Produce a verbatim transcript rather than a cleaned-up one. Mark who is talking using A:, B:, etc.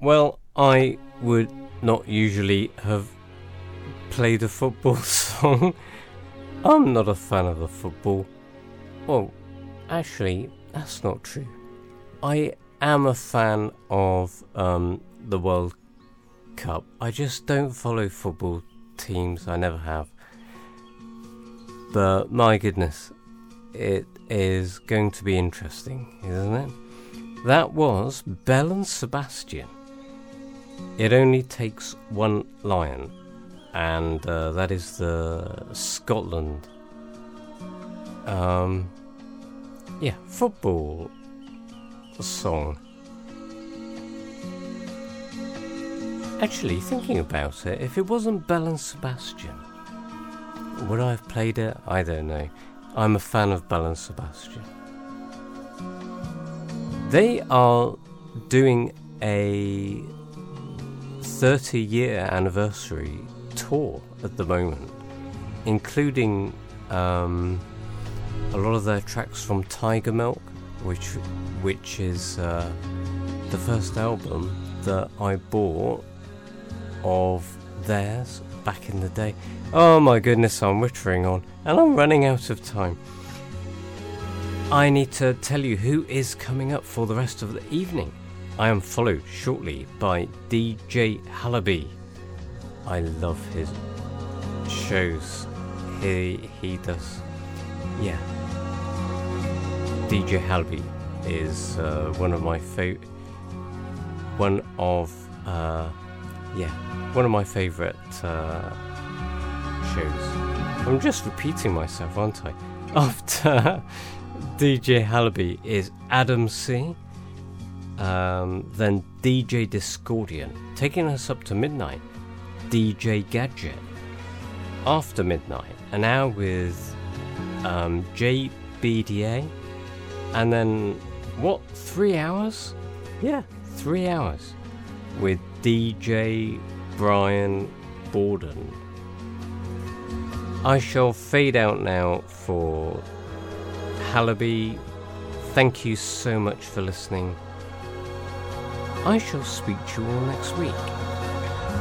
A: Well, I would not usually have played a football song. I'm not a fan of the football. Well, actually, that's not true. I am a fan of um, the World Cup. I just don't follow football teams. I never have. But my goodness, it is going to be interesting, isn't it? That was Belle and Sebastian. It only takes one lion, and uh, that is the Scotland um, yeah, football song. Actually, thinking about it, if it wasn't Belle and Sebastian, would I have played it? I don't know. I'm a fan of Belle and Sebastian. They are doing a thirty year anniversary tour at the moment, including um, a lot of their tracks from Tiger Milk, which which is uh, the first album that I bought of theirs back in the day. Oh my goodness, I'm wittering on and I'm running out of time. I need to tell you who is coming up for the rest of the evening. I am followed shortly by D J Halaby. I love his shows. He he does. Yeah. D J Halaby is uh, one of my favorite. One of uh, yeah, one of my favorite uh, shows. I'm just repeating myself, aren't I? After D J Halaby is Adam C. Um, then D J Discordian, taking us up to midnight. D J Gadget. After midnight, an hour with um, J B D A. And then, what, three hours? Yeah, three hours with D J Brian Borden. I shall fade out now for Halaby. Thank you so much for listening. I shall speak to you all next week.